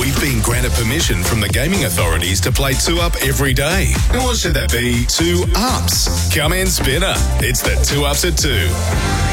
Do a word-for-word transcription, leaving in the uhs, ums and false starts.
we've been granted permission from the gaming authorities to play two Up every day. Or should that be two Ups? Come in, Spinner. It's the two Ups at two.